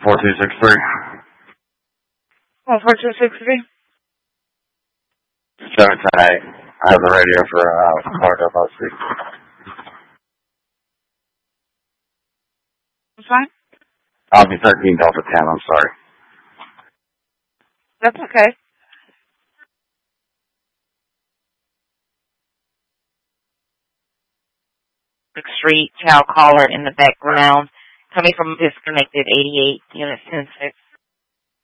4263. 4263. 710-8. I have the radio for Clark FLC. I'm fine. I'll be 13 Delta 10, I'm sorry. That's okay. Street, child caller in the background, coming from disconnected 88, unit 106.